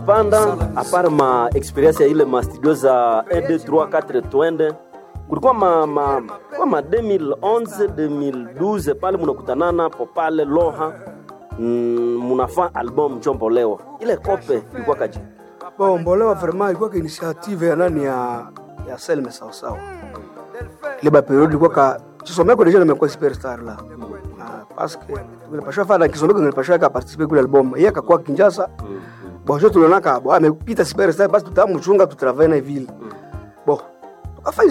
Panda apart ma experience ya ile ma studio za 1 2 3 4 twende kulikuwa ma 2011 2012 pale mnakutanana po pale Loha mnafanya album Chombolewa. Ile kope ilikuwa kaje? Bombolewa vraiment ilikuwa initiative ya nani ya Selme sawa. Ile ba period ilikuwa ka Chisomeko deja nimekuwa superstar la. Parce que tulipasha fanya Chisomeko nilipasha ka participer kwa album. Yeye akakuwa Kinshasa. Bonjo tulionaka amepita superstar basi tutamchunga tutravaille na vile. Bon. Tukafanya